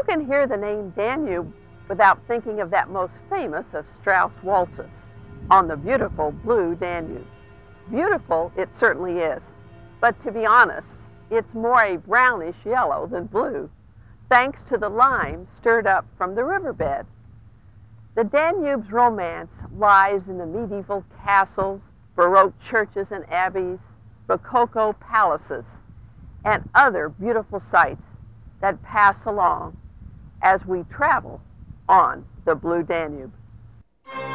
can hear the name Danube without thinking of that most famous of Strauss waltzes, On the Beautiful Blue Danube. Beautiful it certainly is, but to be honest, it's more a brownish yellow than blue, thanks to the lime stirred up from the riverbed. The Danube's romance lies in the medieval castles, Baroque churches and abbeys, Rococo palaces, and other beautiful sights that pass along as we travel on the Blue Danube.